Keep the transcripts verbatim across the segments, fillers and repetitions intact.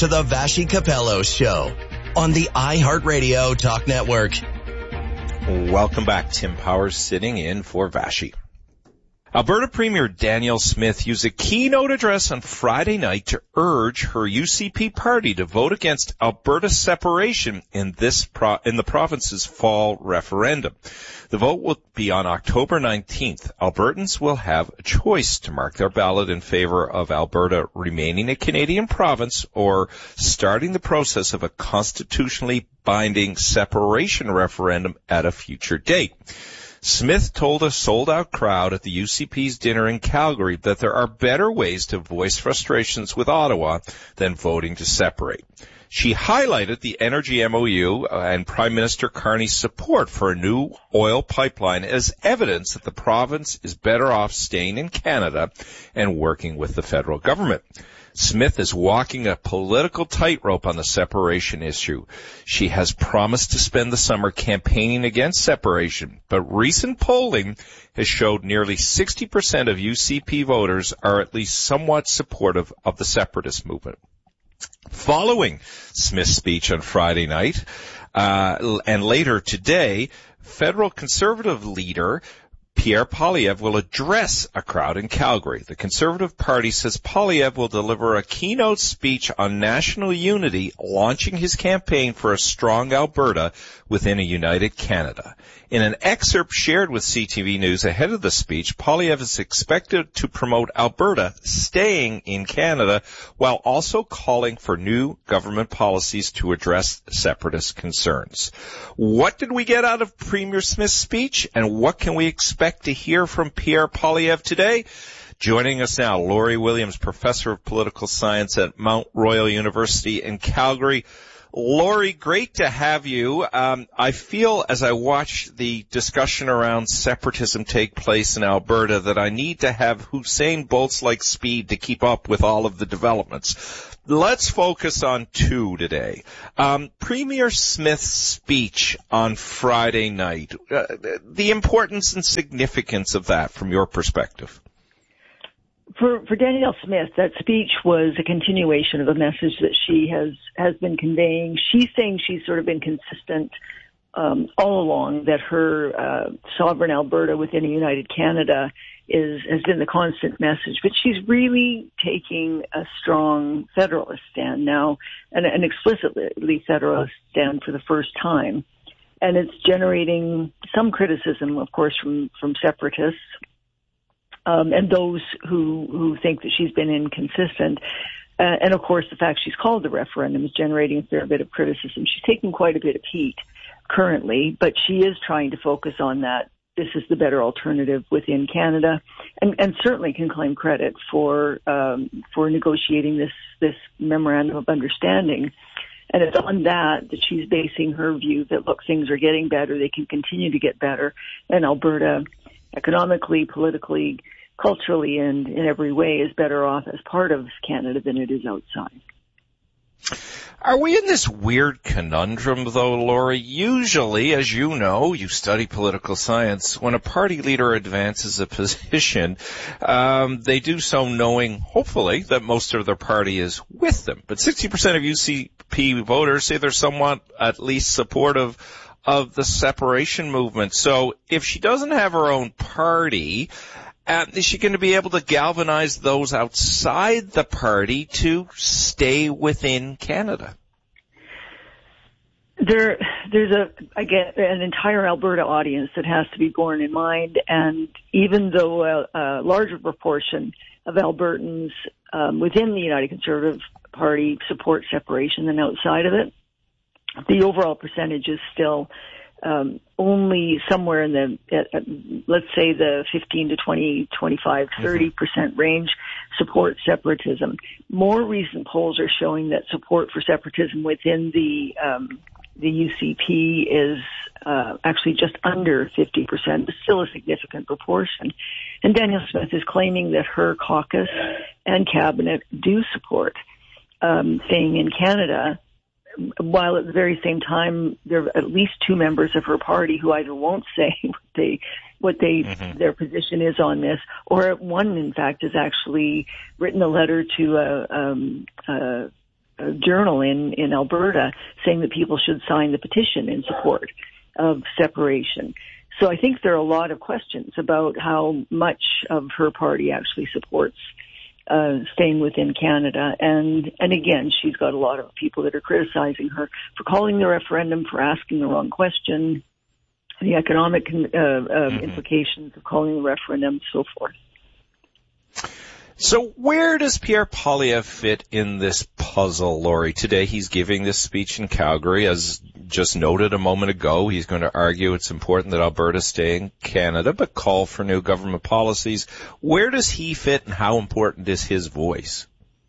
to the Vassy Capello Show on the iHeartRadio Talk Network. Welcome back. Tim Powers sitting in for Vassy. Alberta Premier Danielle Smith used a keynote address on Friday night to urge her U C P party to vote against Alberta separation in this pro- in the province's fall referendum. The vote will be on October nineteenth. Albertans will have a choice to mark their ballot in favor of Alberta remaining a Canadian province or starting the process of a constitutionally binding separation referendum at a future date. Smith told a sold-out crowd at the U C P's dinner in Calgary that there are better ways to voice frustrations with Ottawa than voting to separate. She highlighted the energy M O U and Prime Minister Carney's support for a new oil pipeline as evidence that the province is better off staying in Canada and working with the federal government. Smith is walking a political tightrope on the separation issue. She has promised to spend the summer campaigning against separation, but recent polling has showed nearly sixty percent of U C P voters are at least somewhat supportive of the separatist movement. Following Smith's speech on Friday night, uh, and later today, federal Conservative leader Pierre Poilievre will address a crowd in Calgary. The Conservative Party says Poilievre will deliver a keynote speech on national unity, launching his campaign for a strong Alberta within a united Canada. In an excerpt shared with C T V News ahead of the speech, Poilievre is expected to promote Alberta staying in Canada while also calling for new government policies to address separatist concerns. What did we get out of Premier Smith's speech, and what can we expect to hear from Pierre Poilievre today? Joining us now, Laurie Williams, Professor of Political Science at Mount Royal University in Calgary. Laurie, great to have you. Um, I feel as I watch the discussion around separatism take place in Alberta that I need to have Usain Bolt-like speed to keep up with all of the developments. Let's focus on two today. Um, Premier Smith's speech on Friday night, uh, the importance and significance of that from your perspective. For, for Danielle Smith, that speech was a continuation of a message that she has, has been conveying. She's saying she's sort of been consistent um, all along, that her uh, sovereign Alberta within a united Canada is has been the constant message. But she's really taking a strong federalist stand now, and an explicitly federalist stand for the first time. And it's generating some criticism, of course, from, from separatists. Um, and those who, who think that she's been inconsistent. Uh, and, of course, the fact she's called the referendum is generating a fair bit of criticism. She's taking quite a bit of heat currently, but she is trying to focus on that. This is the better alternative within Canada, and, and certainly can claim credit for um, for negotiating this, this memorandum of understanding. And it's on that that she's basing her view that, look, things are getting better, they can continue to get better, and Alberta, economically, politically, culturally, and in every way, is better off as part of Canada than it is outside. Are we in this weird conundrum, though, Laurie? Usually, as you know, you study political science, when a party leader advances a position, um, they do so knowing, hopefully, that most of their party is with them. But sixty percent of U C P voters say they're somewhat at least supportive of the separation movement. So if she doesn't have her own party, uh, is she going to be able to galvanize those outside the party to stay within Canada? There, there's a, again, an entire Alberta audience that has to be borne in mind. And even though a, a larger proportion of Albertans um, within the United Conservative Party support separation than outside of it, the overall percentage is still um, only somewhere in the, at, at, let's say, the fifteen to twenty, twenty-five, thirty percent range support separatism. More recent polls are showing that support for separatism within the um, the U C P is uh, actually just under fifty percent, but still a significant proportion. And Danielle Smith is claiming that her caucus and cabinet do support um, staying in Canada, while at the very same time there are at least two members of her party who either won't say what they what they mm-hmm. their position is on this, or one in fact has actually written a letter to a, um, a, a Journal in, in Alberta saying that people should sign the petition in support of separation. So I think there are a lot of questions about how much of her party actually supports uh, staying within Canada. And, and again, she's got a lot of people that are criticizing her for calling the referendum, for asking the wrong question, the economic uh, uh, mm-hmm. implications of calling the referendum, so forth. So where does Pierre Poilievre fit in this puzzle, Lori? Today he's giving this speech in Calgary. As just noted a moment ago, he's going to argue it's important that Alberta stay in Canada, but call for new government policies. Where does he fit, and how important is his voice?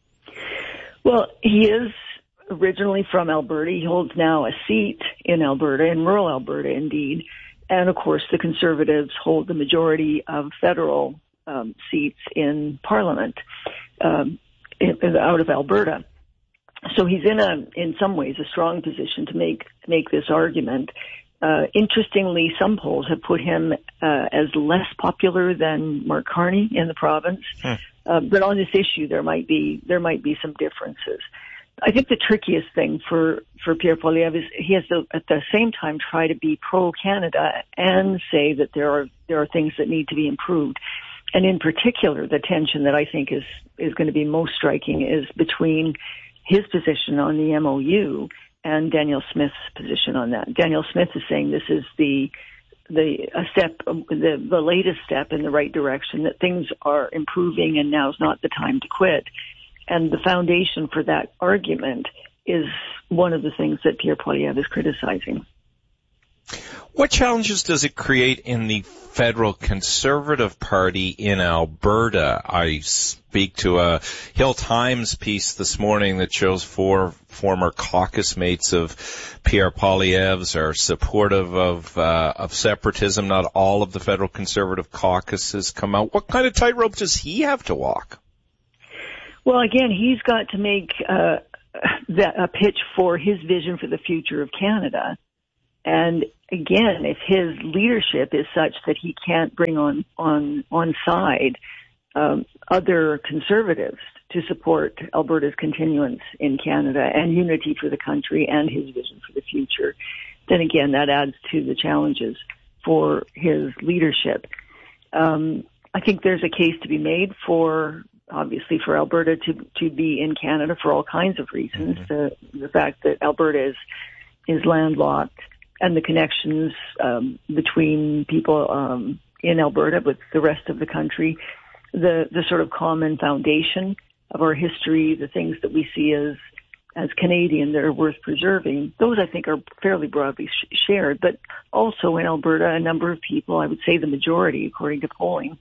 Well, he is originally from Alberta. He holds now a seat in Alberta, in rural Alberta indeed. And of course, the Conservatives hold the majority of federal um, seats in Parliament um, in, out of Alberta. So he's in a, in some ways, a strong position to make make this argument. Uh, interestingly, some polls have put him uh, as less popular than Mark Carney in the province. Hmm. Uh, but on this issue, there might be there might be some differences. I think the trickiest thing for, for Pierre Poilievre is he has to, at the same time, try to be pro-Canada and say that there are there are things that need to be improved. And in particular, the tension that I think is, is going to be most striking is between his position on the M O U and Danielle Smith's position on that. Danielle Smith is saying this is the the a step, the, the latest step in the right direction, that things are improving and now's not the time to quit. And the foundation for that argument is one of the things that Pierre Poilievre is criticizing. What challenges does it create in the federal Conservative Party in Alberta? I speak to a Hill Times piece this morning that shows four former caucus mates of Pierre Poilievre's are supportive of uh, of separatism. Not all of the federal Conservative caucus has come out. What kind of tightrope does he have to walk? Well, again, he's got to make uh, that, a pitch for his vision for the future of Canada. And again, if his leadership is such that he can't bring on on on side um, other Conservatives to support Alberta's continuance in Canada and unity for the country and his vision for the future, then again, that adds to the challenges for his leadership. Um, I think there's a case to be made for, obviously, for Alberta to to be in Canada for all kinds of reasons. Mm-hmm. The, the fact that Alberta is is landlocked, and the connections um, between people um, in Alberta with the rest of the country, the the sort of common foundation of our history, the things that we see as as Canadian that are worth preserving, those I think are fairly broadly sh- shared. But also in Alberta, a number of people, I would say the majority, according to polling,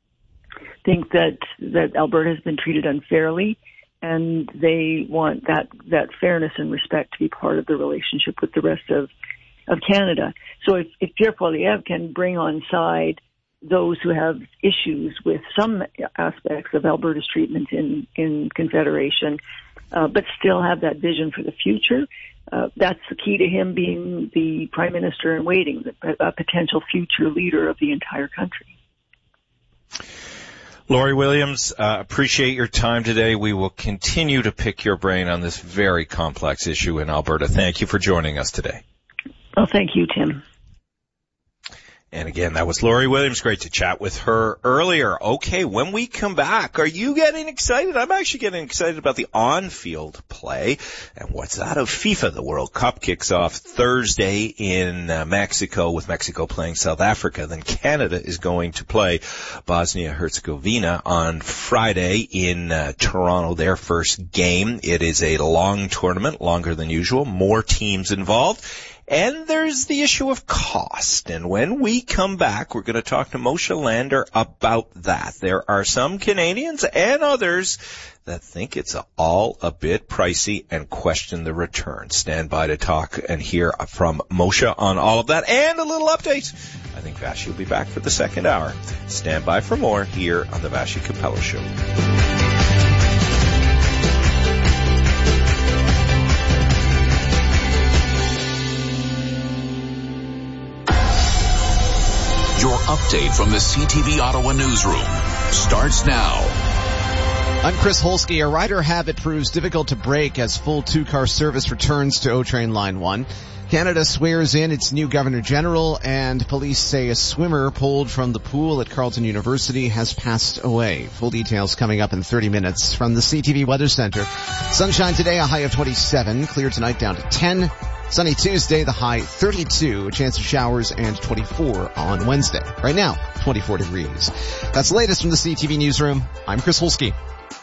think that that Alberta has been treated unfairly, and they want that that fairness and respect to be part of the relationship with the rest of of Canada. So if, if Pierre Poilievre can bring on side those who have issues with some aspects of Alberta's treatment in, in Confederation, uh, but still have that vision for the future, uh, that's the key to him being the Prime Minister in waiting, a potential future leader of the entire country. Lori Williams, uh, appreciate your time today. We will continue to pick your brain on this very complex issue in Alberta. Thank you for joining us today. Well, thank you, Tim. And again, that was Lori Williams. Great to chat with her earlier. Okay, when we come back, are you getting excited? I'm actually getting excited about the on-field play. And what's that of FIFA? The World Cup kicks off Thursday in uh, Mexico, with Mexico playing South Africa. Then Canada is going to play Bosnia-Herzegovina on Friday in uh, Toronto, their first game. It is a long tournament, longer than usual, more teams involved. And there's the issue of cost. And when we come back, we're going to talk to Moshe Lander about that. There are some Canadians and others that think it's all a bit pricey and question the return. Stand by to talk and hear from Moshe on all of that and a little update. I think Vashi will be back for the second hour. Stand by for more here on the Vashi Capello Show. Your update from the C T V Ottawa newsroom starts now. I'm Chris Holsky. A rider habit proves difficult to break as full two-car service returns to O-Train Line one. Canada swears in its new Governor General, and police say a swimmer pulled from the pool at Carleton University has passed away. Full details coming up in thirty minutes from the C T V Weather Center. Sunshine today, a high of twenty-seven. Clear tonight down to ten. Sunny Tuesday, the high thirty-two. A chance of showers and twenty-four on Wednesday. Right now, twenty-four degrees. That's the latest from the C T V Newsroom. I'm Chris Holsky.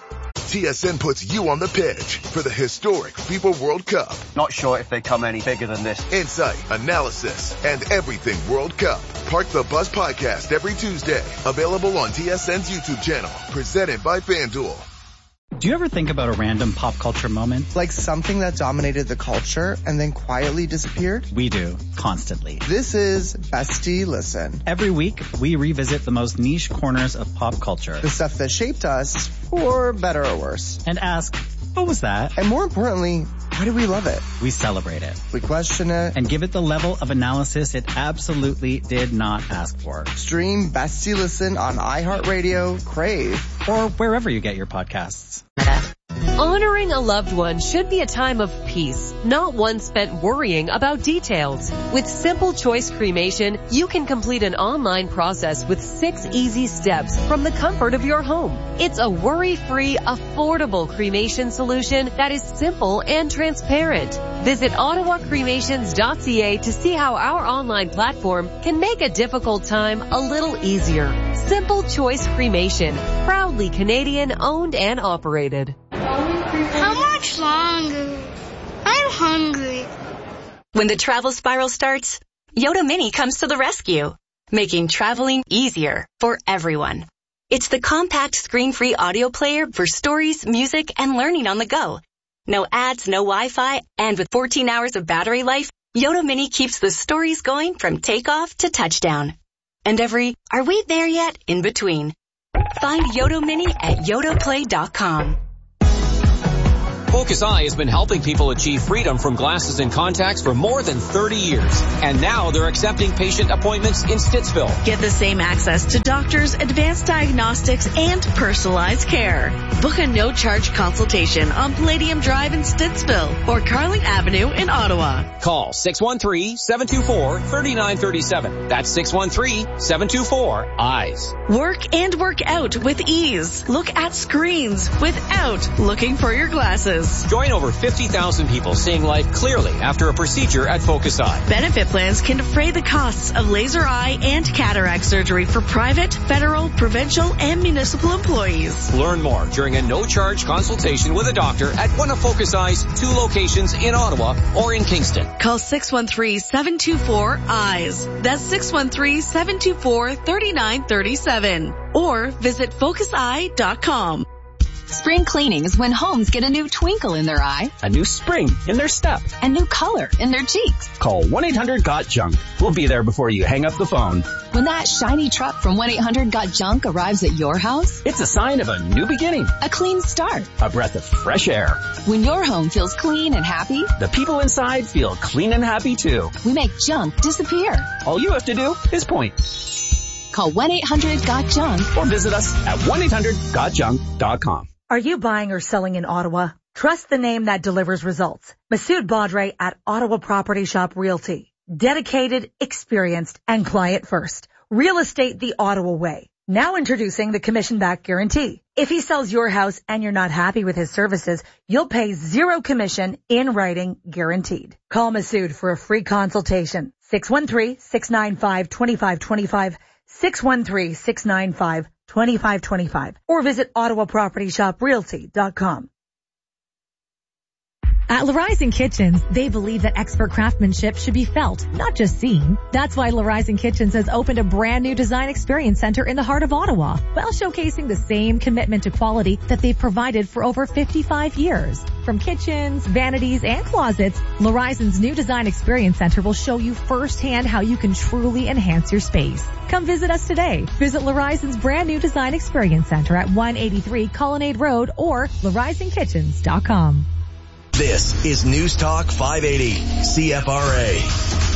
T S N puts you on the pitch for the historic FIFA World Cup. Not sure if they come any bigger than this. Insight, analysis, and everything World Cup. Park the Bus podcast every Tuesday. Available on T S N's YouTube channel. Presented by FanDuel. Do you ever think about a random pop culture moment? Like something that dominated the culture and then quietly disappeared? We do, constantly. This is Bestie Listen. Every week, we revisit the most niche corners of pop culture. The stuff that shaped us, for better or worse. And ask, what was that? And more importantly, why do we love it? We celebrate it. We question it. And give it the level of analysis it absolutely did not ask for. Stream Bestie Listen on iHeartRadio, Crave, or wherever you get your podcasts. Honoring a loved one should be a time of peace, not one spent worrying about details. With Simple Choice Cremation, you can complete an online process with six easy steps from the comfort of your home. It's a worry-free, affordable cremation solution that is simple and transparent. Visit ottawa cremations dot c a to see how our online platform can make a difficult time a little easier. Simple Choice Cremation, proudly Canadian owned and operated. How much longer? I'm hungry. When the travel spiral starts, Yoda Mini comes to the rescue, making traveling easier for everyone. It's the compact screen-free audio player for stories, music, and learning on the go. No ads, no Wi-Fi, and with fourteen hours of battery life, Yoda Mini keeps the stories going from takeoff to touchdown. And every, are we there yet, in between. Find Yoda Mini at yoda play dot com. Focus Eye has been helping people achieve freedom from glasses and contacts for more than thirty years. And now they're accepting patient appointments in Stittsville. Get the same access to doctors, advanced diagnostics, and personalized care. Book a no-charge consultation on Palladium Drive in Stittsville or Carling Avenue in Ottawa. Call six one three, seven two four, three nine three seven. That's six one three, seven two four, eyes. Work and work out with ease. Look at screens without looking for your glasses. Join over fifty thousand people seeing life clearly after a procedure at Focus Eye. Benefit plans can defray the costs of laser eye and cataract surgery for private, federal, provincial, and municipal employees. Learn more during a no-charge consultation with a doctor at one of Focus Eye's two locations in Ottawa or in Kingston. Call six one three, seven two four, eyes. That's six one three, seven two four, three nine three seven. Or visit focus eye dot com. Spring cleaning is when homes get a new twinkle in their eye, a new spring in their step, a new color in their cheeks. Call one eight hundred got junk. We'll be there before you hang up the phone. When that shiny truck from one eight hundred got junk arrives at your house, it's a sign of a new beginning, a clean start, a breath of fresh air. When your home feels clean and happy, the people inside feel clean and happy too. We make junk disappear. All you have to do is point. Call one eight hundred got junk or visit us at one eight hundred got junk dot com. Are you buying or selling in Ottawa? Trust the name that delivers results. Masood Badre at Ottawa Property Shop Realty. Dedicated, experienced, and client first. Real estate the Ottawa way. Now introducing the commission-back guarantee. If he sells your house and you're not happy with his services, you'll pay zero commission in writing guaranteed. Call Masood for a free consultation. six one three, six nine five, two five two five. six one three, six nine five, two five two five or visit ottawa property shop realty dot com. At L'Horizon Kitchens, they believe that expert craftsmanship should be felt, not just seen. That's why L'Horizon Kitchens has opened a brand new design experience center in the heart of Ottawa, while showcasing the same commitment to quality that they've provided for over fifty-five years. From kitchens, vanities, and closets, L'Horizon's new design experience center will show you firsthand how you can truly enhance your space. Come visit us today. Visit L'Horizon's brand new design experience center at one eighty-three Colonnade Road or L'Horizon Kitchens dot com. This is News Talk five eighty, C F R A.